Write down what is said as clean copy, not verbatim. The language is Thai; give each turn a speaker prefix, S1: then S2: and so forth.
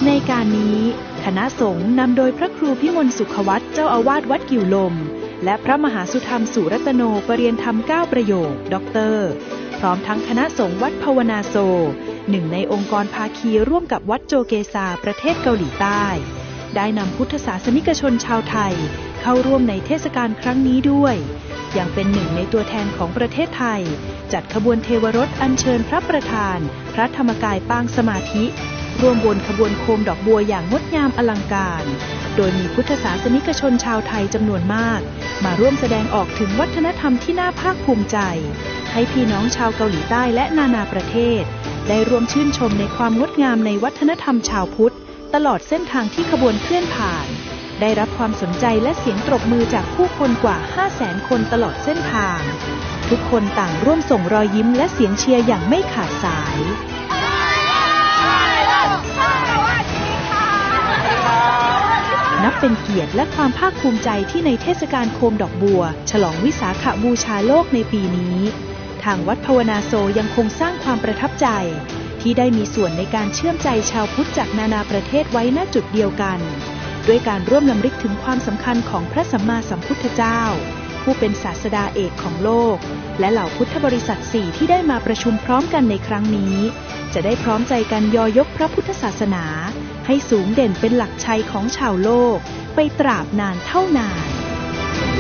S1: ในการนี้คณะสงฆ์นำโดยพระครูพิมลสุขวัตรเจ้าอาวาสวัดกิ่วลมและพระมหาสุธรรมสุรัตโนปเรียนธรรม9ประโยคด็อกเตอร์พร้อมทั้งคณะสงฆ์วัดภาวนาโซหนึ่งในองค์กรภาคีร่วมกับวัดโจเกซาประเทศเกาหลีใต้ได้นำพุทธศาสนิกชนชาวไทยเข้าร่วมในเทศกาลครั้งนี้ด้วยยังเป็นหนึ่งในตัวแทนของประเทศไทยจัดขบวนเทวรถอัญเชิญพระประธานพระธรรมกายปางสมาธิร่วมบนขบวนโคมดอกบัวอย่างงดงามอลังการโดยมีพุทธศาสนิกชนชาวไทยจำนวนมากมาร่วมแสดงออกถึงวัฒนธรรมที่น่าภาคภูมิใจให้พี่น้องชาวเกาหลีใต้และนานาประเทศได้ร่วมชื่นชมในความงดงามในวัฒนธรรมชาวพุทธตลอดเส้นทางที่ขบวนเคลื่อนผ่านได้รับความสนใจและเสียงตบมือจากผู้คนกว่า 500,000 คนตลอดเส้นทางทุกคนต่างร่วมส่งรอยยิ้มและเสียงเชียร์อย่างไม่ขาดสายนับเป็นเกียรติและความภาคภูมิใจที่ในเทศกาลโคมดอกบัวฉลองวิสาขบูชาโลกในปีนี้ทางวัดภาวนาโซยังคงสร้างความประทับใจที่ได้มีส่วนในการเชื่อมใจชาวพุทธจากนานาประเทศไว้ณจุดเดียวกันด้วยการร่วมรำลึกถึงความสำคัญของพระสัมมาสัมพุทธเจ้าผู้เป็นศาสดาเอกของโลกและเหล่าพุทธบริษัท4ที่ได้มาประชุมพร้อมกันในครั้งนี้จะได้พร้อมใจกันยอยกพระพุทธศาสนาให้สูงเด่นเป็นหลักชัยของชาวโลกไปตราบนานเท่านาน